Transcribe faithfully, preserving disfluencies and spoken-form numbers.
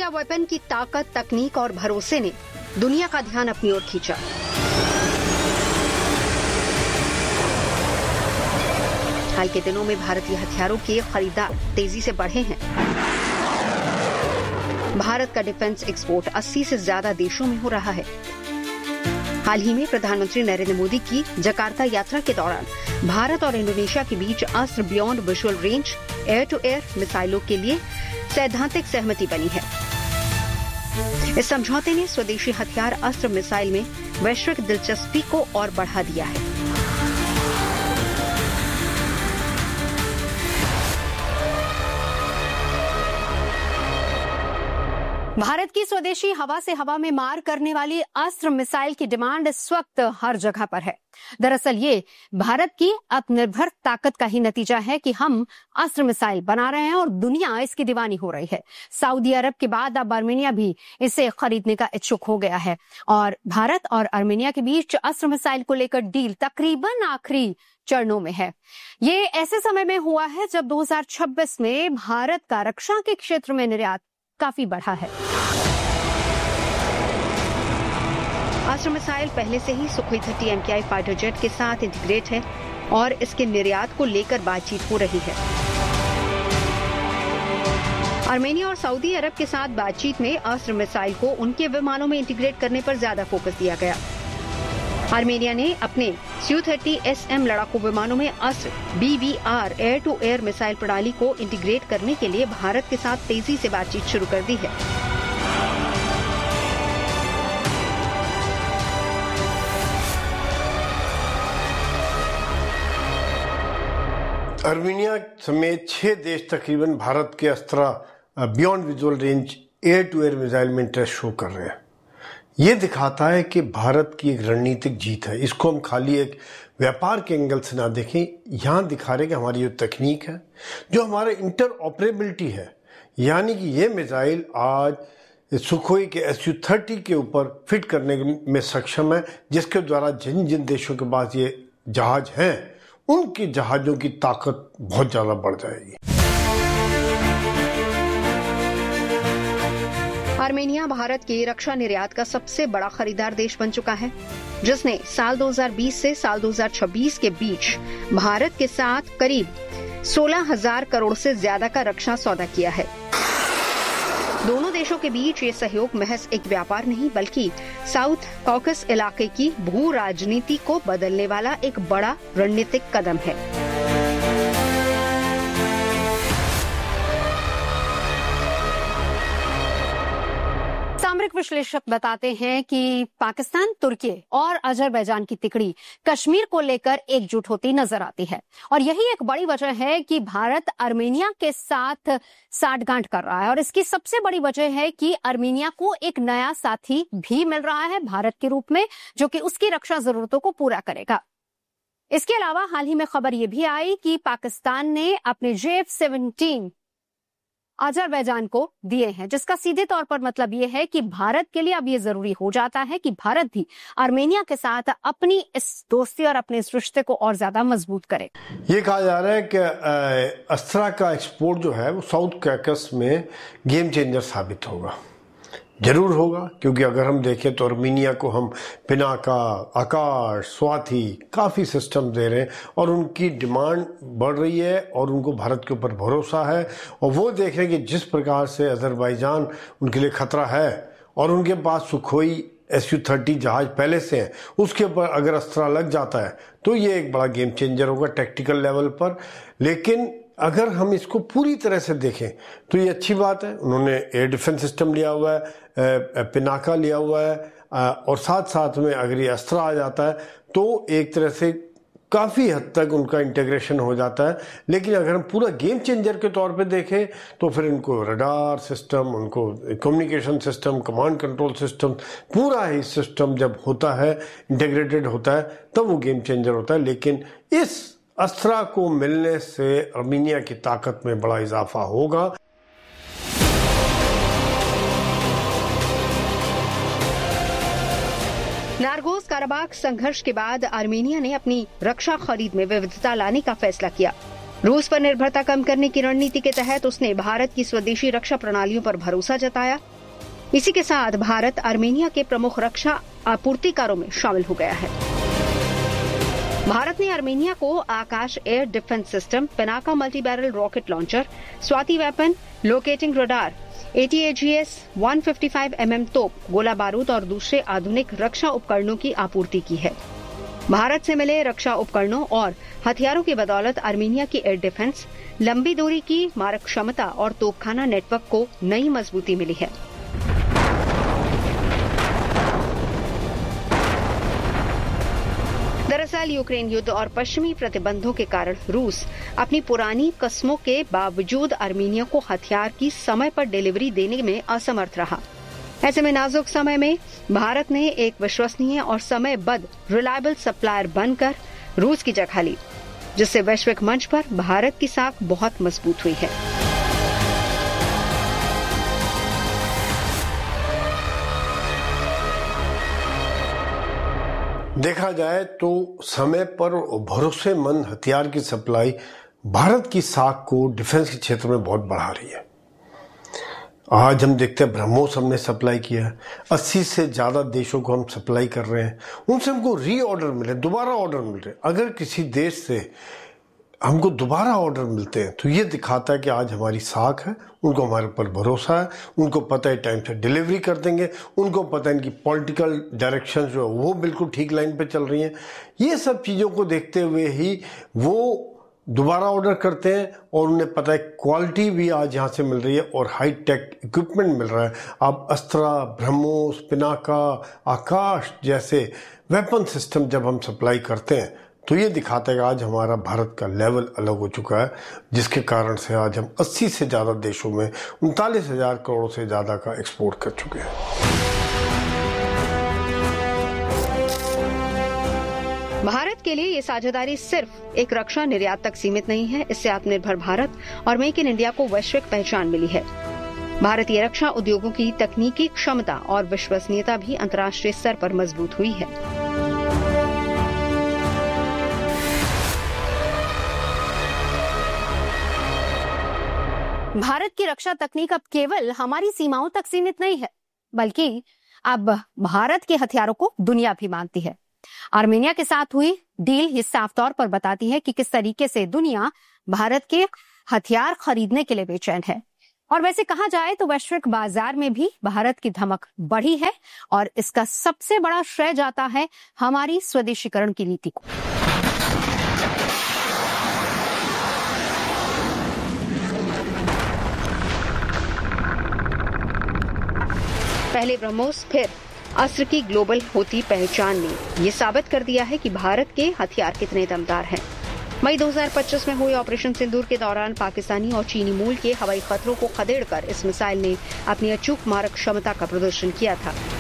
Weapon की ताकत, तकनीक और भरोसे ने दुनिया का ध्यान अपनी ओर खींचा। हाल के दिनों में भारतीय हथियारों के खरीदार तेजी से बढ़े हैं। भारत का डिफेंस एक्सपोर्ट अस्सी से ज्यादा देशों में हो रहा है। हाल ही में प्रधानमंत्री नरेंद्र मोदी की जकार्ता यात्रा के दौरान भारत और इंडोनेशिया के बीच अस्त्र beyond visual range air to air मिसाइलों के लिए सैद्धांतिक सहमति बनी है। इस समझौते ने स्वदेशी हथियार अस्त्र मिसाइल में वैश्विक दिलचस्पी को और बढ़ा दिया है। भारत की स्वदेशी हवा से हवा में मार करने वाली अस्त्र मिसाइल की डिमांड इस वक्त हर जगह पर है। दरअसल ये भारत की आत्मनिर्भर ताकत का ही नतीजा है कि हम अस्त्र मिसाइल बना रहे हैं और दुनिया इसकी दीवानी हो रही है। सऊदी अरब के बाद अब आर्मेनिया भी इसे खरीदने का इच्छुक हो गया है और भारत और आर्मेनिया के बीच अस्त्र मिसाइल को लेकर डील तकरीबन आखिरी चरणों में है। ये ऐसे समय में हुआ है जब दो हज़ार छब्बीस में भारत का रक्षा के क्षेत्र में निर्यात काफी बढ़ा है। अस्त्र मिसाइल पहले से ही Sukhoi thirty MKI fighter jet के साथ इंटीग्रेट है और इसके निर्यात को लेकर बातचीत हो रही है। आर्मेनिया और सऊदी अरब के साथ बातचीत में अस्त्र मिसाइल को उनके विमानों में इंटीग्रेट करने पर ज्यादा फोकस दिया गया। आर्मेनिया ने अपने स्यू थर्टी एस एम लड़ाकू विमानों में अस्त्र B we are air to air missile प्रणाली को इंटीग्रेट करने के लिए भारत के साथ तेजी से बातचीत शुरू कर दी है। आर्मेनिया समेत छह देश तकरीबन भारत के अस्त्र beyond visual range air to air missile में इंटरेस्ट शो कर रहे हैं। ये दिखाता है कि भारत की एक रणनीतिक जीत है। इसको हम खाली एक व्यापार के एंगल से ना देखें, यहाँ दिखा रहे कि हमारी जो तकनीक है, जो हमारा इंटर ऑपरेबिलिटी है, यानी कि ये मिसाइल आज सुखोई के एस यू थर्टी के ऊपर फिट करने में सक्षम है, जिसके द्वारा जिन जिन देशों के पास ये जहाज हैं उनकी जहाजों की ताकत बहुत ज्यादा बढ़ जाएगी। आर्मेनिया भारत के रक्षा निर्यात का सबसे बड़ा खरीदार देश बन चुका है, जिसने साल दो हज़ार बीस से साल दो हज़ार छब्बीस के बीच भारत के साथ करीब सोलह हज़ार करोड़ से ज्यादा का रक्षा सौदा किया है। दोनों देशों के बीच ये सहयोग महज एक व्यापार नहीं बल्कि साउथ कॉकस इलाके की भू राजनीति को बदलने वाला एक बड़ा रणनीतिक कदम है। सामरिक विश्लेषक बताते हैं कि पाकिस्तान, तुर्की और अजरबैजान की तिकड़ी कश्मीर को लेकर एकजुट होती नजर आती है और यही एक बड़ी वजह है कि भारत आर्मेनिया के साथ साठगांठ कर रहा है। और इसकी सबसे बड़ी वजह है कि आर्मेनिया को एक नया साथी भी मिल रहा है भारत के रूप में, जो कि उसकी रक्षा जरूरतों को पूरा करेगा। इसके अलावा हाल ही में खबर यह भी आई कि पाकिस्तान ने अपने जे एफ सेवनटीन अजरबैजान को दिए हैं, जिसका सीधे तौर पर मतलब यह है कि भारत के लिए अब ये जरूरी हो जाता है कि भारत भी आर्मेनिया के साथ अपनी इस दोस्ती और अपने इस रिश्ते को और ज्यादा मजबूत करे। ये कहा जा रहा है कि अस्त्रा का एक्सपोर्ट जो है वो साउथ कॉकस में गेम चेंजर साबित होगा। जरूर होगा, क्योंकि अगर हम देखें तो आर्मेनिया को हम पिनाका, आकाश, स्वाति काफ़ी सिस्टम दे रहे हैं और उनकी डिमांड बढ़ रही है और उनको भारत के ऊपर भरोसा है और वो देख रहे हैं कि जिस प्रकार से अजरबैजान उनके लिए खतरा है और उनके पास सुखोई एस यू थर्टी जहाज पहले से हैं, उसके ऊपर अगर अस्त्रा लग जाता है तो ये एक बड़ा गेम चेंजर होगा टैक्टिकल लेवल पर। लेकिन अगर हम इसको पूरी तरह से देखें तो ये अच्छी बात है। उन्होंने एयर डिफेंस सिस्टम लिया हुआ है, पिनाका लिया हुआ है और साथ साथ में अगर ये अस्त्रा आ जाता है तो एक तरह से काफ़ी हद तक उनका इंटीग्रेशन हो जाता है। लेकिन अगर हम पूरा गेम चेंजर के तौर पे देखें तो फिर उनको रडार सिस्टम, उनको communication system, command control system, पूरा ही सिस्टम जब होता है, इंटीग्रेटेड होता है, तब वो गेम चेंजर होता है। लेकिन इस अस्त्रा को मिलने से आर्मेनिया की ताकत में बड़ा इजाफा होगा। नारगोस काराबाख संघर्ष के बाद आर्मेनिया ने अपनी रक्षा खरीद में विविधता लाने का फैसला किया। रूस पर निर्भरता कम करने की रणनीति के तहत उसने भारत की स्वदेशी रक्षा प्रणालियों पर भरोसा जताया इसी के साथ भारत आर्मेनिया के प्रमुख रक्षा आपूर्तिकारों में शामिल हो गया है। भारत ने आर्मेनिया को आकाश air defence system, Pinaka multi barrel rocket launcher, Swati weapon, locating radar, A T A G S, एक सौ पचपन एम एम तोप, गोला बारूद और दूसरे आधुनिक रक्षा उपकरणों की आपूर्ति की है। भारत से मिले रक्षा उपकरणों और हथियारों की बदौलत आर्मेनिया की एयर डिफेंस, लंबी दूरी की मारक क्षमता और तोपखाना नेटवर्क को नई मजबूती मिली है। दरअसल यूक्रेन युद्ध और पश्चिमी प्रतिबंधों के कारण रूस अपनी पुरानी कस्मों के बावजूद आर्मेनिया को हथियार की समय पर डिलीवरी देने में असमर्थ रहा। ऐसे में नाजुक समय में भारत ने एक विश्वसनीय और समयबद्ध रिलायबल सप्लायर बनकर रूस की जगह ली, जिससे वैश्विक मंच पर भारत की साख बहुत मजबूत हुई है। देखा जाए तो समय पर भरोसेमंद हथियार की सप्लाई भारत की साख को डिफेंस के क्षेत्र में बहुत बढ़ा रही है। आज हम देखते हैं ब्रह्मोस हमने सप्लाई किया है, अस्सी से ज्यादा देशों को हम सप्लाई कर रहे हैं, उनसे हमको री ऑर्डर मिले, दोबारा ऑर्डर मिल रहे। अगर किसी देश से हमको दोबारा ऑर्डर मिलते हैं तो ये दिखाता है कि आज हमारी साख है, उनको हमारे ऊपर भरोसा है, उनको पता है टाइम से डिलीवरी कर देंगे, उनको पता है इनकी पॉलिटिकल डायरेक्शन जो है वो बिल्कुल ठीक लाइन पे चल रही हैं। ये सब चीज़ों को देखते हुए ही वो दोबारा ऑर्डर करते हैं और उन्हें पता है क्वालिटी भी आज यहाँ से मिल रही है और हाई टेक इक्विपमेंट मिल रहा है। अब अस्त्रा, ब्रह्मोस, पिनाका, आकाश जैसे वेपन सिस्टम जब हम सप्लाई करते हैं तो ये दिखाता है कि आज हमारा भारत का लेवल अलग हो चुका है, जिसके कारण से आज हम अस्सी से ज़्यादा देशों में उनतालीस हजार करोड़ से ज़्यादा का एक्सपोर्ट कर चुके हैं। भारत के लिए ये साझेदारी सिर्फ एक रक्षा निर्यात तक सीमित नहीं है। इससे आत्मनिर्भर भारत और मेक इन इंडिया को वैश्विक पहचान मिली है। भारतीय रक्षा उद्योगों की तकनीकी क्षमता और विश्वसनीयता भी अंतर्राष्ट्रीय स्तर पर मजबूत हुई है। भारत की रक्षा तकनीक अब केवल हमारी सीमाओं तक सीमित नहीं है, बल्कि अब भारत के हथियारों को दुनिया भी मानती है। आर्मेनिया के साथ हुई डील ये साफ तौर पर बताती है कि किस तरीके से दुनिया भारत के हथियार खरीदने के लिए बेचैन है। और वैसे कहा जाए तो वैश्विक बाजार में भी भारत की धमक बढ़ी है और इसका सबसे बड़ा श्रेय जाता है हमारी स्वदेशीकरण की नीति को। पहले ब्रह्मोस फिर अस्त्र की ग्लोबल होती पहचान ने ये साबित कर दिया है कि भारत के हथियार कितने दमदार हैं। मई दो हज़ार पच्चीस में हुए ऑपरेशन सिंदूर के दौरान पाकिस्तानी और चीनी मूल के हवाई खतरों को खदेड़कर इस मिसाइल ने अपनी अचूक मारक क्षमता का प्रदर्शन किया था।